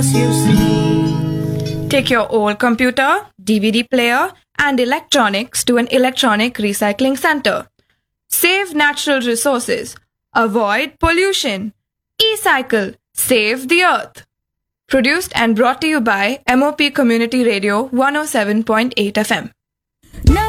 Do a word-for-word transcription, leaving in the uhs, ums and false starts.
you see. Take your old computer, D V D player, and electronics to an electronic recycling center. Save natural resources. Avoid pollution. E-cycle. Save the earth. Produced and brought to you by M O P Community Radio one oh seven point eight F M. Now